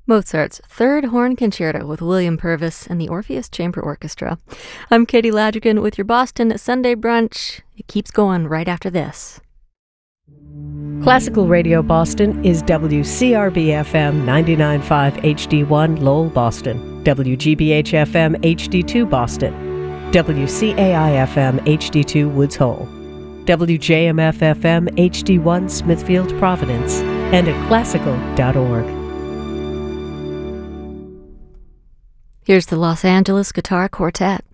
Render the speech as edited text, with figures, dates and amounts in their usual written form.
Mozart's Third Horn Concerto with William Purvis and the Orpheus Chamber Orchestra. I'm Katie Ladrigan with your Boston Sunday Brunch. It keeps going right after this. Classical Radio Boston is WCRB-FM 99.5 HD1 Lowell, Boston, WGBH-FM HD2 Boston, WCAI-FM HD2 Woods Hole, WJMF-FM HD1 Smithfield, Providence, and at classical.org. Here's the Los Angeles Guitar Quartet.